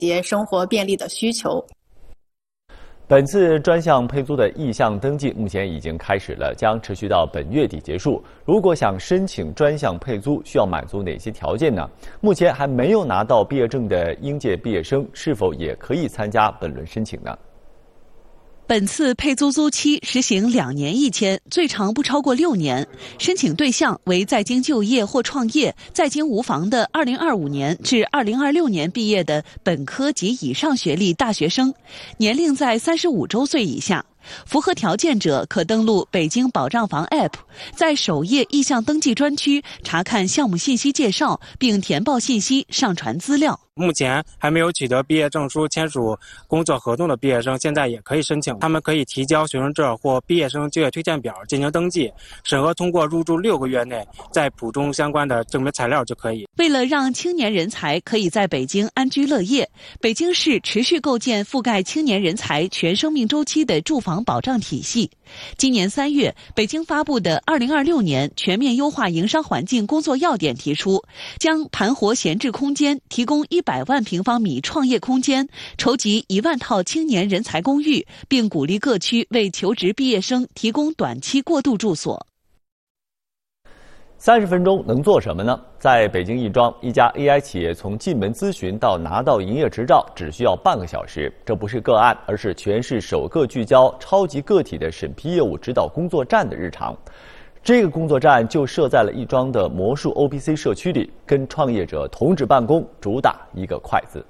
些生活便利的需求。 本次专项配租的意向登记目前已经开始了，将持续到本月底结束。如果想申请专项配租，需要满足哪些条件呢？目前还没有拿到毕业证的应届毕业生是否也可以参加本轮申请呢？ 本次配租租期实行2年1签，最长不超过6年。申请对象为在京就业或创业、在京无房的2025年至2026年毕业的本科及以上学历大学生，年龄在35周岁以下。符合条件者可登录北京保障房 App， 在首页意向登记专区查看项目信息介绍，并填报信息、上传资料。 目前还没有取得毕业证书、签署工作合同的毕业生，现在也可以申请。他们可以提交学生证或毕业生就业推荐表进行登记，审核通过入住6个月内，再补充相关的证明材料就可以。 为了让青年人才可以在北京安居乐业，北京市持续构建覆盖青年人才全生命周期的住房保障体系。今年3月，北京发布的2026年全面优化营商环境工作要点提出，将盘活闲置空间，提供100万平方米创业空间，筹集1万套青年人才公寓，并鼓励各区为求职毕业生提供短期过渡住所。 30分钟能做什么呢？在北京亦庄，一家 AI 企业从进门咨询到拿到营业执照只需要半个小时。这不是个案，而是全市首个聚焦超级个体的审批业务指导工作站的日常。这个工作站就设在了亦庄的魔术 OPC 社区里，跟创业者同址办公，主打一个快字。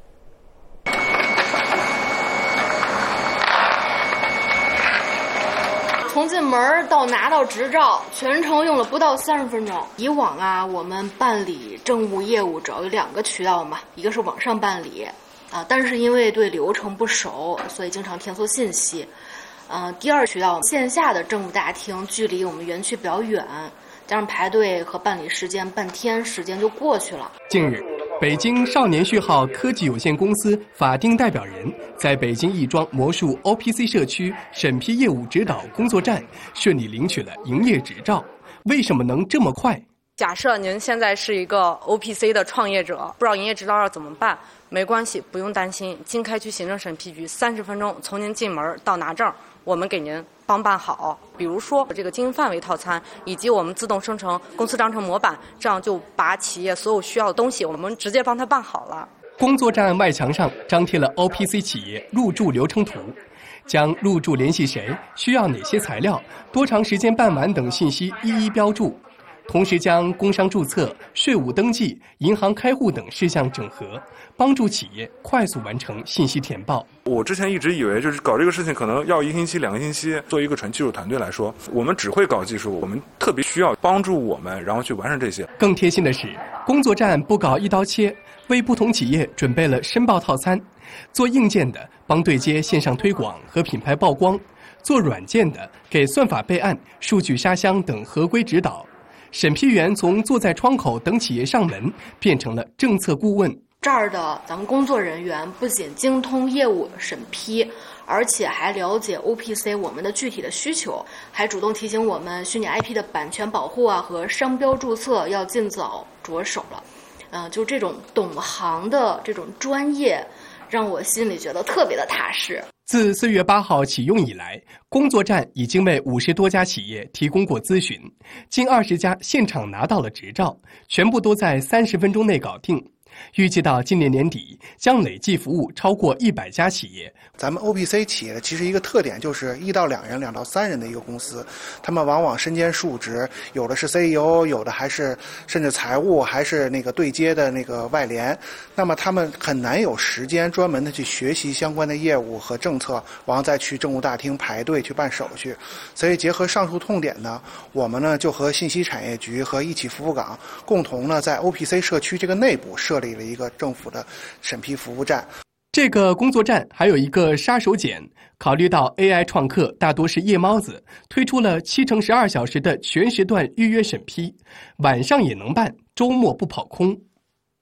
从进门到拿到执照，全程用了不到30分钟。以往啊，我们办理政务业务主要有2个渠道嘛，一个是网上办理，但是因为对流程不熟，所以经常填错信息。第2渠道线下的政务大厅距离我们园区比较远，加上排队和办理时间半天时间就过去了。 近日，北京少年序号科技有限公司法定代表人在北京亦庄魔术 OPC 社区审批业务指导工作站顺利领取了营业执照。为什么能这么快？ 假设您现在是一个 OPC 的创业者，不知道营业执照要怎么办，没关系，不用担心，经开区行政审批局30分钟从您进门到拿证，我们给您帮办好。比如说这个经营范围套餐，以及我们自动生成公司章程模板，这样就把企业所有需要的东西我们直接帮他办好了。 工作站外墙上张贴了 OPC 企业入驻流程图，将入驻联系谁、需要哪些材料、多长时间办完等信息一一标注，同时将工商注册、税务登记、银行开户等事项整合，帮助企业快速完成信息填报。 我之前一直以为就是搞这个事情可能要1个星期、2个星期。作为一个纯技术团队来说，我们只会搞技术，我们特别需要帮助我们，然后去完成这些。 更贴心的是，工作站不搞一刀切，为不同企业准备了申报套餐。做硬件的帮对接线上推广和品牌曝光，做软件的给算法备案、数据沙箱等合规指导。审批员从坐在窗口等企业上门，变成了政策顾问。 这儿的咱们工作人员不仅精通业务审批，而且还了解 OPC 我们的具体的需求，还主动提醒我们虚拟 IP 的版权保护和商标注册要尽早着手了。就这种懂行的这种专业，让我心里觉得特别的踏实。 自4月8号启用以来，工作站已经为50多家企业提供过咨询，近20家现场拿到了执照，全部都在30分钟内搞定。预计到今年年底，将累计服务超过100家企业。 咱们 OPC 企业的其实一个特点就是1到2人、2到3人的一个公司，他们往往身兼数职，有的是 CEO， 有的还是甚至财务，还是那个对接的那个外联。那么他们很难有时间专门的去学习相关的业务和政策，然后再去政务大厅排队去办手续。所以结合上述痛点呢，我们呢就和信息产业局和一起服务岗共同呢在 OPC 社区这个内部设立了一个政府的审批服务站。 这个工作站还有一个杀手锏，考虑到 AI 创客大多是夜猫子，推出了7×12小时的全时段预约审批，晚上也能办，周末不跑空。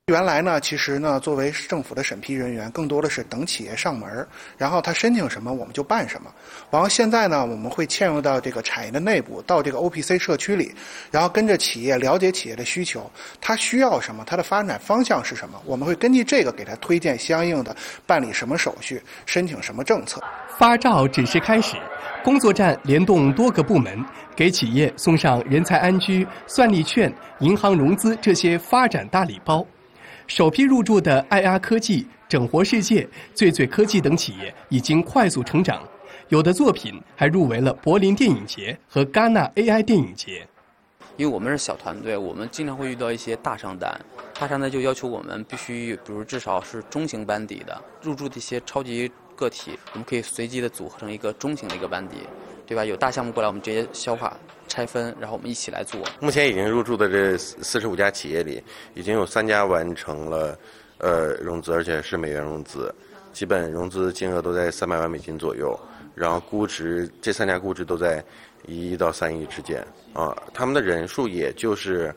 原来呢，其实呢，作为政府的审批人员，更多的是等企业上门，然后他申请什么我们就办什么。然后现在呢，我们会嵌入到这个产业的内部，到这个 OPC 社区里，然后跟着企业了解企业的需求，他需要什么，他的发展方向是什么，我们会根据这个给他推荐相应的办理什么手续，申请什么政策。 发照只是开始，工作站联动多个部门，给企业送上人才安居、算力券、银行融资这些发展大礼包。首批入驻的爱阿科技、整活世界、最最科技等企业已经快速成长，有的作品还入围了柏林电影节和戛纳 AI 电影节。 因为我们是小团队，我们经常会遇到一些大商单，大商单就要求我们必须，比如至少是中型班底的入驻的一些超级个体，我们可以随机的组合成一个中型的一个班底，对吧？有大项目过来，我们直接消化拆分，然后我们一起来做。 目前已经入驻的这45家企业里，已经有3家完成了融资，而且是美元融资，基本融资金额都在300万美金左右，然后估值这3家估值都在1亿到3亿之间啊，他们的人数也就是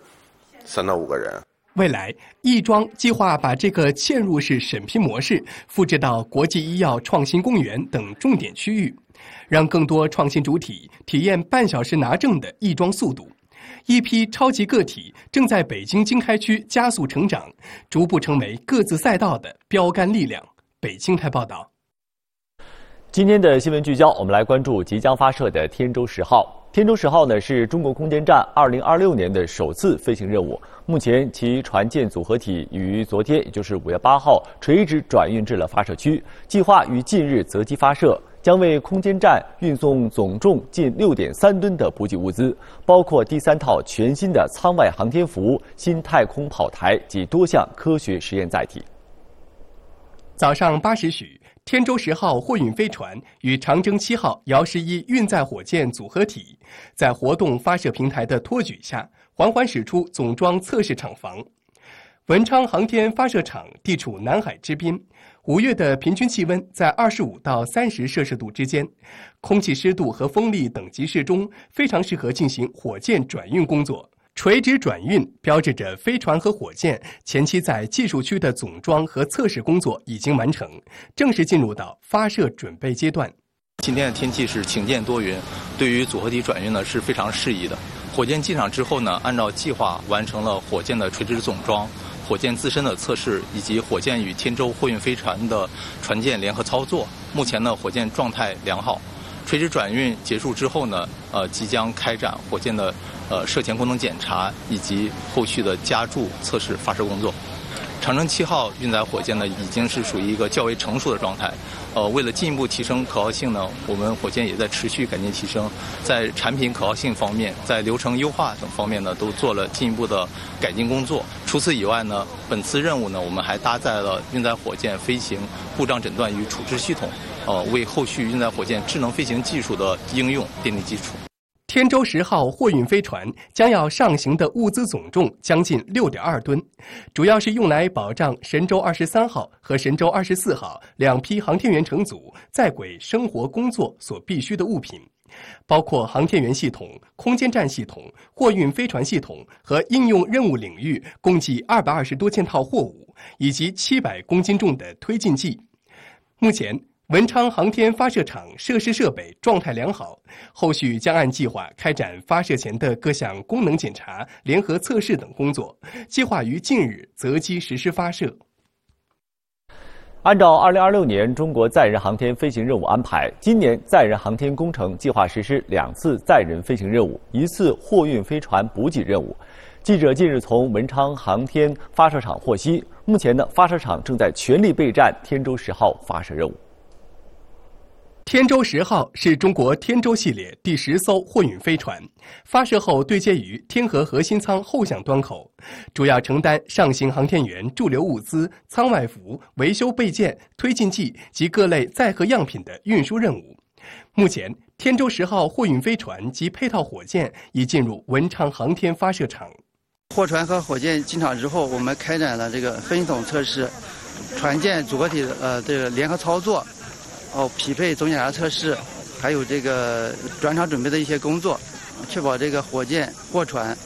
3到5个人。 未来，亦庄计划把这个嵌入式审批模式复制到国际医药创新公园等重点区域，让更多创新主体体验半小时拿证的亦庄速度。一批超级个体正在北京经开区加速成长，逐步成为各自赛道的标杆力量。北京台报道。 今天的新闻聚焦，我们来关注即将发射的天舟10号。天舟10号呢是中国空间站2026年的首次飞行任务，目前其船舰组合体于昨天，也就是5月8号垂直转运至了发射区，计划于近日择机发射，将为空间站运送总重近6.3吨的补给物资，包括第3套全新的舱外航天服、新太空跑台及多项科学实验载体。 早上8时许，天舟10号货运飞船与长征7号遥11运载火箭组合体在活动发射平台的托举下，缓缓驶出总装测试厂房。文昌航天发射场地处南海之滨，5月的平均气温在25到30摄氏度之间，空气湿度和风力等级适中，非常适合进行火箭转运工作。垂直转运标志着飞船和火箭前期在技术区的总装和测试工作已经完成，正式进入到发射准备阶段。 今天的天气是晴间多云，对于组合体转运呢是非常适宜的。火箭进场之后呢，按照计划完成了火箭的垂直总装、火箭自身的测试以及火箭与天舟货运飞船的船舰联合操作。目前呢，火箭状态良好。垂直转运结束之后呢，即将开展火箭的射前功能检查以及后续的加注测试发射工作。长征7号运载火箭呢，已经是属于一个较为成熟的状态。为了进一步提升可靠性呢，我们火箭也在持续改进提升，在产品可靠性方面，在流程优化等方面呢，都做了进一步的改进工作。除此以外呢，本次任务呢，我们还搭载了运载火箭飞行故障诊断与处置系统，为后续运载火箭智能飞行技术的应用奠定基础。 天舟10号货运飞船将要上行的物资总重将近6.2吨，主要是用来保障神舟23号和神舟24号2批航天员乘组在轨生活工作所必需的物品，包括航天员系统、空间站系统、货运飞船系统和应用任务领域共计220多件套货物，以及700公斤重的推进剂。目前文昌航天发射场设施设备状态良好，后续将按计划开展发射前的各项功能检查、联合测试等工作，计划于近日择机实施发射。 按照2026年中国载人航天飞行任务安排，今年载人航天工程计划实施2次载人飞行任务，1次货运飞船补给任务。记者近日从文昌航天发射场获悉，目前呢，发射场正在全力备战天舟10号发射任务。 天舟10号是中国天舟系列第10艘货运飞船，发射后对接于天河核心舱后向端口，主要承担上行航天员驻留物资、舱外服、维修备件、推进剂及各类载荷样品的运输任务。目前，天舟10号货运飞船及配套火箭已进入文昌航天发射场。 货船和火箭进场之后，我们开展了这个分总测试、船舰组合体这个联合操作。匹配总检查测试，还有这个转场准备的一些工作，确保这个火箭、货船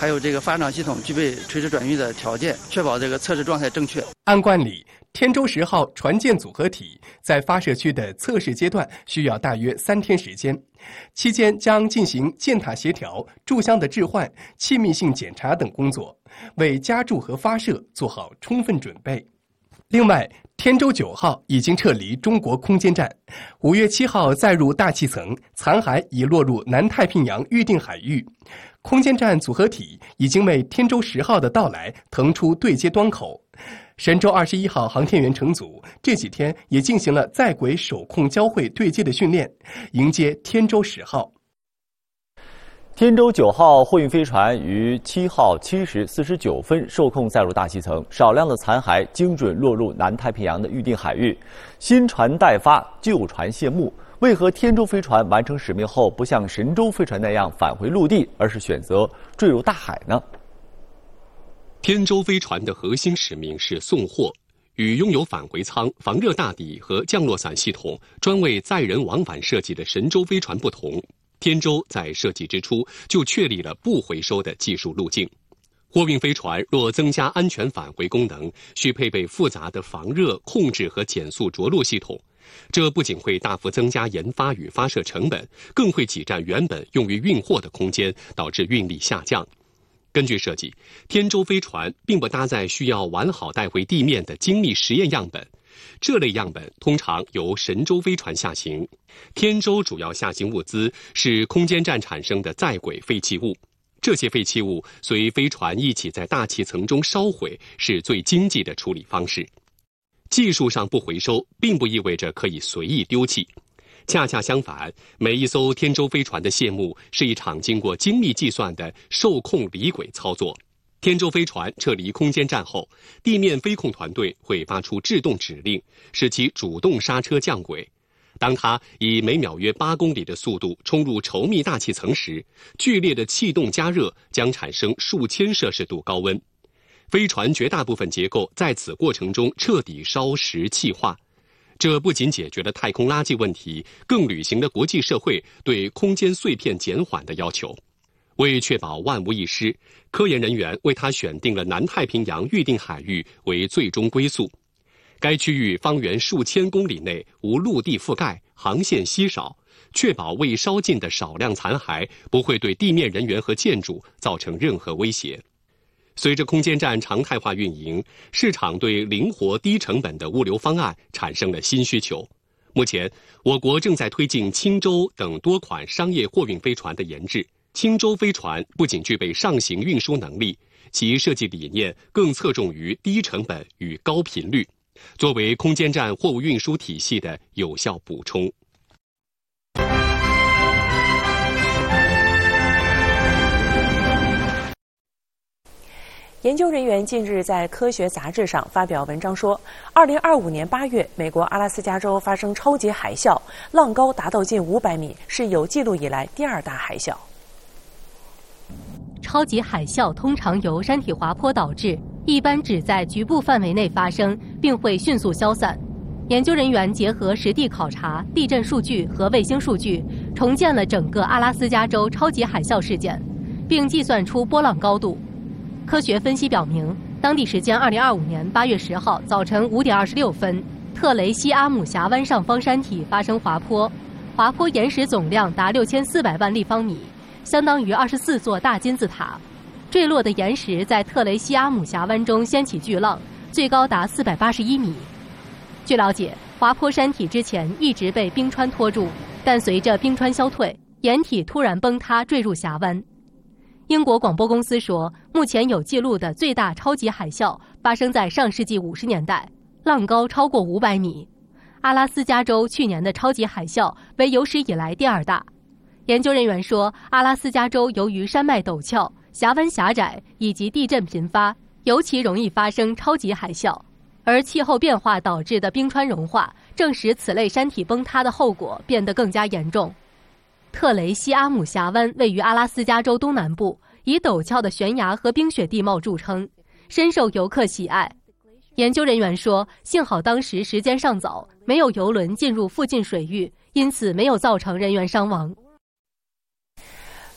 还有这个发射系统具备垂直转运的条件，确保这个测试状态正确。 按惯例，天舟10号船舰组合体在发射区的测试阶段需要大约3天时间，期间将进行舰塔协调、贮箱的置换、气密性检查等工作，为加注和发射做好充分准备。另外，天舟9号已经撤离中国空间站，5月7号载入大气层，残骸已落入南太平洋预定海域。空间站组合体已经为天舟10号的到来腾出对接端口。神舟21号航天员乘组这几天也进行了在轨手控交会对接的训练，迎接天舟10号。 天舟9号货运飞船于7号7时49分受控载入大气层，少量的残骸精准落入南太平洋的预定海域。新船待发，旧船谢幕。为何天舟飞船完成使命后不像神舟飞船那样返回陆地，而是选择坠入大海呢？ 天舟飞船的核心使命是送货，与拥有返回舱、防热大底和降落伞系统专为载人往返设计的神舟飞船不同，天舟在设计之初就确立了不回收的技术路径。货运飞船若增加安全返回功能，需配备复杂的防热、控制和减速着陆系统。这不仅会大幅增加研发与发射成本，更会挤占原本用于运货的空间，导致运力下降。根据设计，天舟飞船并不搭载需要完好带回地面的精密实验样本，这类样本通常由神舟飞船下行。天舟主要下行物资是空间站产生的在轨废弃物，这些废弃物随飞船一起在大气层中烧毁，是最经济的处理方式。技术上不回收，并不意味着可以随意丢弃。恰恰相反，每一艘天舟飞船的谢幕是一场经过精密计算的受控离轨操作。天舟飞船撤离空间站后，地面飞控团队会发出制动指令，使其主动刹车降轨。当它以每秒约8公里的速度冲入稠密大气层时，剧烈的气动加热将产生数千摄氏度高温。飞船绝大部分结构在此过程中彻底烧蚀气化。这不仅解决了太空垃圾问题，更履行了国际社会对空间碎片减缓的要求。为确保万无一失，科研人员为它选定了南太平洋预定海域为最终归宿。该区域方圆数千公里内无陆地覆盖，航线稀少，确保未烧尽的少量残骸不会对地面人员和建筑造成任何威胁。随着空间站常态化运营，市场对灵活低成本的物流方案产生了新需求。目前，我国正在推进轻舟等多款商业货运飞船的研制。轻舟飞船不仅具备上行运输能力，其设计理念更侧重于低成本与高频率，作为空间站货物运输体系的有效补充。 研究人员近日在科学杂志上发表文章说，2025年8月，美国阿拉斯加州发生超级海啸，浪高达到近500米，是有记录以来第2大海啸。 超级海啸通常由山体滑坡导致，一般只在局部范围内发生，并会迅速消散。研究人员结合实地考察、地震数据和卫星数据，重建了整个阿拉斯加州超级海啸事件，并计算出波浪高度。科学分析表明，当地时间2025年8月10号早晨5点26分，特雷西阿姆峡湾上方山体发生滑坡，滑坡岩石总量达6400万立方米，相当于24座大金字塔。坠落的岩石在特雷西阿姆峡湾中掀起巨浪，最高达481米。据了解，滑坡山体之前一直被冰川拖住，但随着冰川消退，岩体突然崩塌坠入峡湾。英国广播公司说，目前有记录的最大超级海啸发生在上世纪50年代，浪高超过500米。阿拉斯加州去年的超级海啸为有史以来第2大。研究人员说，阿拉斯加州由于山脉陡峭、峡湾狭窄以及地震频发，尤其容易发生超级海啸。而气候变化导致的冰川融化，正使此类山体崩塌的后果变得更加严重。特雷西阿姆峡湾位于阿拉斯加州东南部，以陡峭的悬崖和冰雪地貌著称，深受游客喜爱。研究人员说，幸好当时时间尚早，没有游轮进入附近水域，因此没有造成人员伤亡。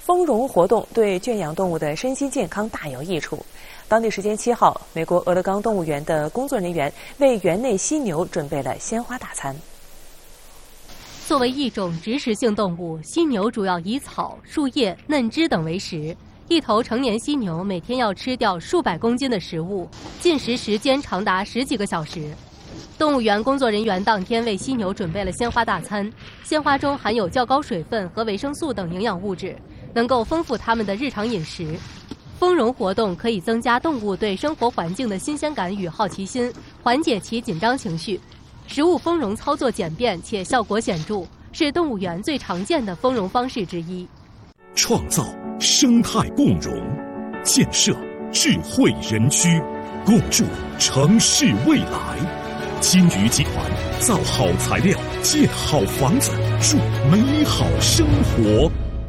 丰容活动对圈养动物的身心健康大有益处。当地时间7号，美国俄勒冈动物园的工作人员为园内犀牛准备了鲜花大餐。 作为一种植食性动物，犀牛主要以草、树叶、嫩枝等为食。一头成年犀牛每天要吃掉数百公斤的食物，进食时间长达10几个小时。动物园工作人员当天为犀牛准备了鲜花大餐，鲜花中含有较高水分和维生素等营养物质，能够丰富它们的日常饮食。丰容活动可以增加动物对生活环境的新鲜感与好奇心，缓解其紧张情绪。食物丰容操作简便且效果显著，是动物园最常见的丰容方式之一。 创造生态共融，建设智慧人居，共筑城市未来。金鱼集团造好材料，建好房子，筑美好生活。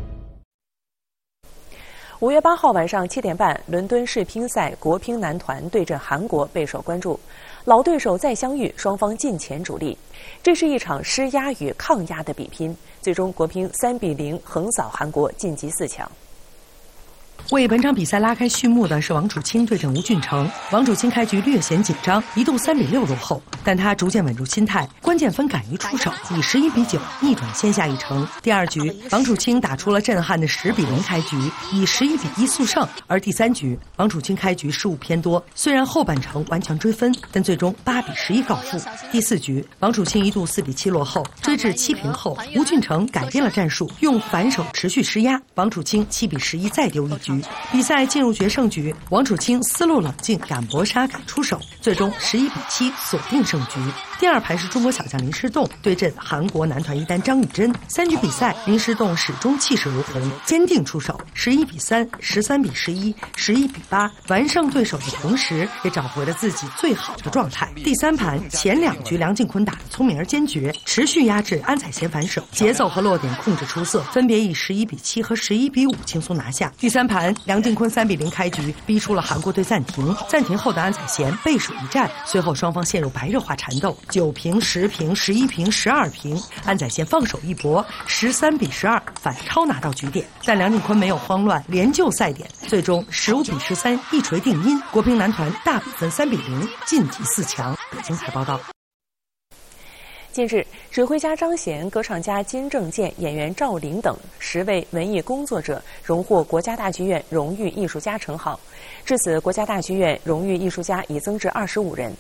5月8号晚上7点半，伦敦世乒赛国乒男团对阵韩国备受关注，老对手再相遇，双方尽全主力。这是一场施压与抗压的比拼，最终国乒3-0横扫韩国，晋级4强。 为本场比赛拉开序幕的是王楚钦对阵吴俊成。王楚钦开局略显紧张，一度3-6落后，但他逐渐稳住心态，关键分敢于出手，以11-9逆转先下一城。第2局，王楚钦打出了震撼的10-0开局，以11-1速胜。而第3局，王楚钦开局失误偏多，虽然后半程顽强追分，但最终8-11告负。第4局，王楚钦一度4-7落后，追至7平后，吴俊成改变了战术，用反手持续施压，王楚钦7-11再丢一局。比赛进入决胜局，王楚钦思路冷静，敢搏杀，敢出手，最终11-7锁定胜局。第2盘是中国小将林诗栋对阵韩国男团一单张玉珍。3局比赛，林诗栋始终气势如虹，坚定出手，11-3、13-11、11-8，完胜对手的同时，也找回了自己最好的状态。第3盘前2局，梁靖昆打得聪明而坚决，持续压制安宰贤反手，节奏和落点控制出色，分别以11-7和11-5轻松拿下。第3盘，梁靖昆3-0开局，逼出了韩国队暂停。暂停后的安宰贤背水一战，随后双方陷入白热化缠斗，9平、10平、11平、12平，安宰贤放手一搏，13-12反超拿到局点。但梁靖昆没有慌乱，连救赛点，最终15-13一锤定音，国乒男团大比分3-0晋级4强。北京台报道。 近日，指挥家张贤、歌唱家金正健、演员赵琳等10位文艺工作者荣获国家大剧院荣誉艺术家称号。至此，国家大剧院荣誉艺术家已增至25人。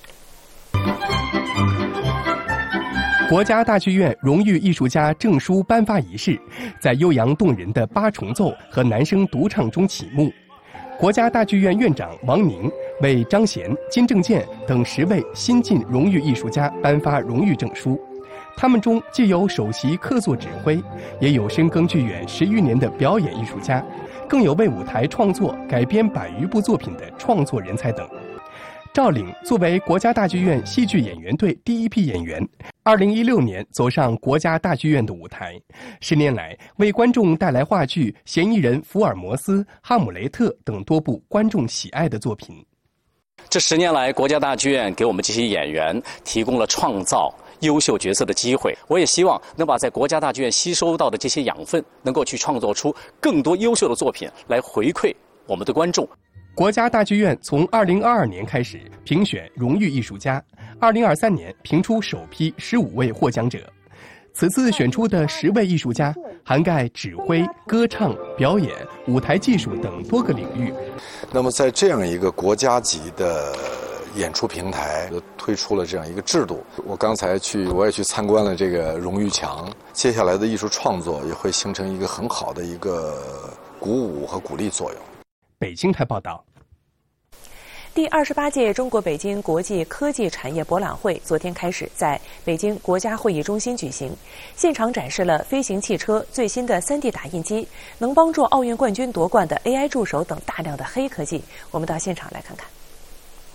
国家大剧院荣誉艺术家证书颁发仪式在悠扬动人的8重奏和男声独唱中启幕。国家大剧院院长王宁为张贤、金正健等10位新晋荣誉艺术家颁发荣誉证书。他们中既有首席客座指挥，也有深耕剧院10余年的表演艺术家，更有为舞台创作改编100余部作品的创作人才等。赵岭作为国家大剧院戏剧演员队第一批演员，2016年走上国家大剧院的舞台，10年来为观众带来话剧《嫌疑人福尔摩斯》《哈姆雷特》等多部观众喜爱的作品。 这10年来，国家大剧院给我们这些演员提供了创造优秀角色的机会。我也希望能把在国家大剧院吸收到的这些养分，能够去创作出更多优秀的作品来回馈我们的观众。 国家大剧院从2022年开始评选荣誉艺术家，2023年评出首批15位获奖者。此次选出的10位艺术家涵盖指挥、歌唱、表演、舞台技术等多个领域。 那么在这样一个国家级的演出平台推出了这样一个制度，我也去参观了这个荣誉墙，接下来的艺术创作也会形成一个很好的一个鼓舞和鼓励作用。 北京台报道。 第28届中国北京国际科技产业博览会昨天开始在北京国家会议中心举行，现场展示了飞行汽车、最新的3D 打印机、能帮助奥运冠军夺冠的 AI 助手等大量的黑科技。我们到现场来看看。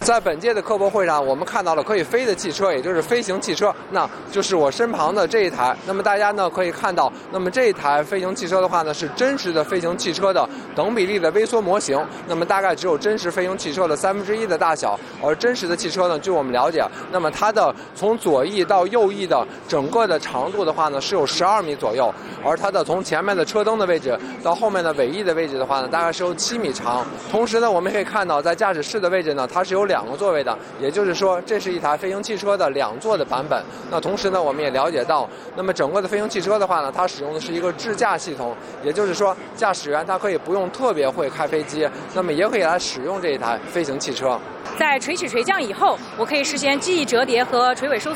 在本届的科博会上，我们看到了可以飞的汽车，也就是飞行汽车，那就是我身旁的这一台。那么大家呢可以看到，那么这一台飞行汽车的话呢，是真实的飞行汽车的等比例的微缩模型。那么大概只有真实飞行汽车的1/3的大小，而真实的汽车呢，据我们了解，那么它的从左翼到右翼的整个的长度的话呢，是有12米左右，而它的从前面的车灯的位置到后面的尾翼的位置的话呢，大概是有7米长。同时呢，我们可以看到在驾驶室的位置呢，它是有2个座位的，也就是说这是一台飞行汽车的2座的版本。那同时呢，我们也了解到，那么整个的飞行汽车的话呢，它使用的是一个智驾系统，也就是说驾驶员他可以不用特别会开飞机，那么也可以来使用这一台飞行汽车。 在垂起垂降以后，我可以实现机翼折叠和垂尾收